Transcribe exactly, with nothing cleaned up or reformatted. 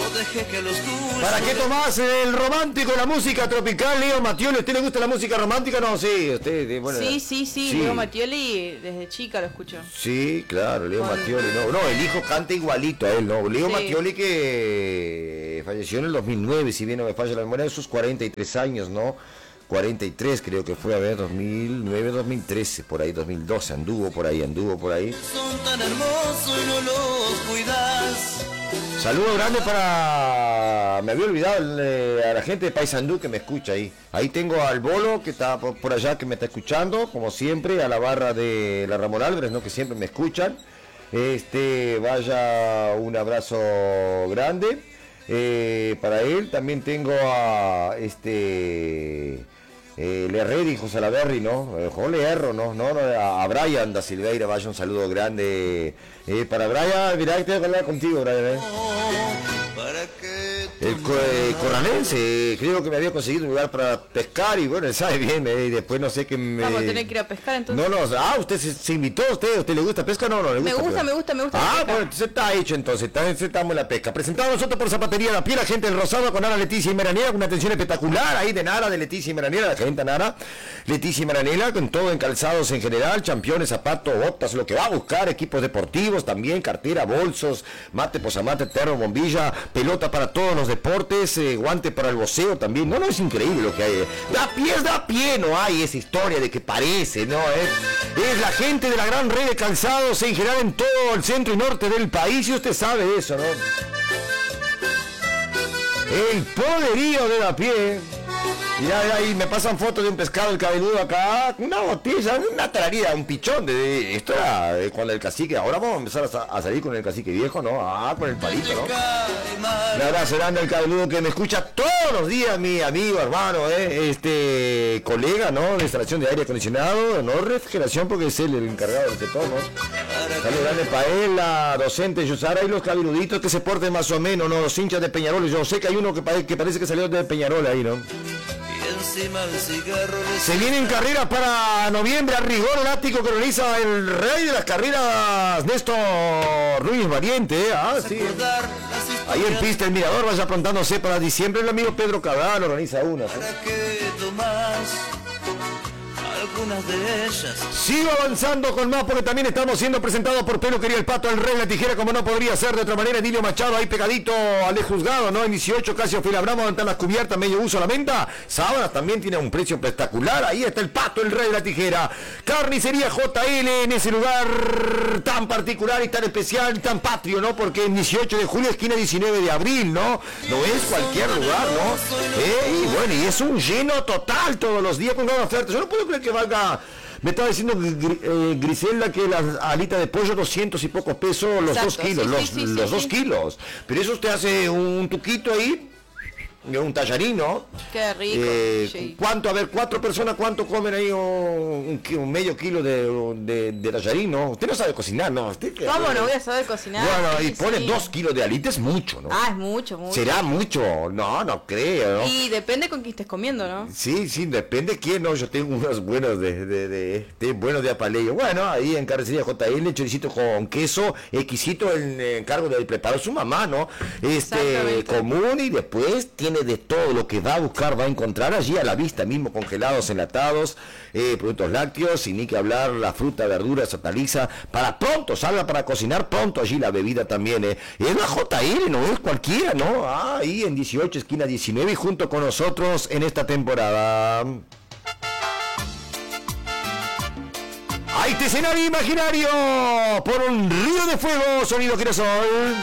dejé que los tuyos... ¿Para qué tomás el romántico, la música tropical, Leo Mattioli? ¿A usted le gusta la música romántica? No, sí, usted, bueno, sí, sí, sí, sí. Leo Mattioli desde chica lo escucho. Sí, claro, Leo Con... Mattioli, no, no, el hijo canta igualito a él, ¿no? Leo Sí. Mattioli que falleció en el dos mil nueve, si bien no me falla la memoria, de sus cuarenta y tres años, ¿no? cuarenta y tres creo que fue, a ver, dos mil nueve, dos mil trece, por ahí, dos mil doce, anduvo por ahí, anduvo por ahí. Son tan hermosos y no los cuidas. Saludo grande para... Me había olvidado eh, a la gente de Paysandú que me escucha ahí. Ahí tengo al Bolo que está por, por allá, que me está escuchando, como siempre, a la barra de la Ramón Álvarez, ¿no? Que siempre me escuchan. Este, vaya, un abrazo grande eh, para él. También tengo a este... Eh, Le Herrera y José Salaberry, ¿no? Eh, José Erro, ¿no? no, no a, a Brian da Silveira, vaya un saludo grande eh, para Brian. Mirá que tengo que hablar contigo, Brian, ¿eh? Para que El co eh, corranense, creo que me había conseguido un lugar para pescar y bueno, él sabe bien, eh, y después no sé qué me... Vamos a tener que ir a pescar entonces. No, no, ah, usted se, se invitó, usted, ¿usted le gusta pesca? No, no, le gusta. Me gusta, pero... me gusta, me gusta. Ah, la pesca. bueno, entonces está hecho entonces, está, estamos en la pesca. Presentado nosotros por Zapatería La Piel, la gente del Rosado con Nara, Leticia y Meranela, con una atención espectacular ahí de Nara, de Leticia y Meranela, la gente Nara, Leticia y Meranela, con todo en calzados en general, championes, zapatos, botas, lo que va a buscar, equipos deportivos también, cartera, bolsos, mate, posamate, termo, bombilla, pelota para todos los deportes, eh, guante para el voceo también. No, no, es increíble lo que hay. Da pies, da pie, no hay esa historia de que parece, ¿no? Es, es la gente de la gran red de calzados en general en todo el centro y norte del país, y usted sabe de eso, ¿no? El poderío de da pie. Mirá, mirá, ahí me pasan fotos de un pescado, el cabeludo acá, una botella, una tararida, un pichón de, de esto era de cuando el cacique, ahora vamos a empezar a, a salir con el cacique viejo, ¿no? Ah, con el palito, ¿no? Un abrazo grande al cabeludo que me escucha todos los días, mi amigo, hermano, eh, este colega, ¿no? De instalación de aire acondicionado, no refrigeración porque es él el encargado del sector, ¿no? Saludos grande para él, la docente Yusara y los cabeluditos que se porten más o menos, ¿no? Los hinchas de Peñarol, yo sé que hay uno que, pare, que parece que salió de Peñarol ahí, ¿no? Se vienen carreras para noviembre a rigor elástico que realiza el rey de las carreras, Néstor Ruiz Valiente, ¿eh? Ah, sí. Ahí en pista el Mirador, vaya aprontándose para diciembre, el amigo Pedro Cabral organiza una. ¿Sí? Algunas de ellas. Sigo avanzando con más porque también estamos siendo presentados por Peluquería El Pato, el Rey, la Tijera, como no podría ser de otra manera. Emilio Machado ahí pegadito al juzgado, ¿no? En dieciocho, Casio Filabramo, donde están las cubiertas, medio uso a la venta. Sábanas también tiene un precio espectacular. Ahí está El Pato, el Rey de la Tijera. Carnicería J L en ese lugar tan particular y tan especial, tan patrio, ¿no? Porque en dieciocho de julio, esquina diecinueve de abril, ¿no? No es cualquier lugar, ¿no? Eh, y bueno, y es un lleno total todos los días con gran oferta. Yo no puedo creer que valga, me estaba diciendo eh, Griselda que las alitas de pollo doscientos y pocos pesos los Exacto, dos kilos, sí, los, sí, sí, los sí, dos sí. kilos, pero eso usted hace un tuquito ahí, un tallarino. Qué rico. Eh, sí. ¿Cuánto? A ver, cuatro personas, ¿cuánto comen ahí un, un, un medio kilo de, de, de tallarino? Usted no sabe cocinar, ¿no? Usted, ¿Cómo no voy a saber cocinar? Bueno, Sí, y pone sí. dos kilos de alitas, es mucho, ¿no? Ah, es mucho, mucho. ¿Será mucho? No, no creo, ¿no? Y depende con quién estés comiendo, ¿no? Sí, sí, depende quién, ¿no? Yo tengo unos buenos de, de, de, de buenos de apaleyo. Bueno, ahí en Carnicería J L, choricito con queso, exquisito el encargo del preparo su mamá, ¿no? Este, común, y después tiene de todo lo que va a buscar, va a encontrar allí a la vista mismo, congelados, enlatados, eh, productos lácteos, sin ni que hablar, la fruta, verduras, hortaliza, para pronto, salga para cocinar pronto allí la bebida también, eh. Es la J L, no es cualquiera, ¿no? Ah, ahí en dieciocho, esquina diecinueve, y junto con nosotros en esta temporada. ¡Ay, este escenario imaginario! Por un río de fuego, sonido girasol.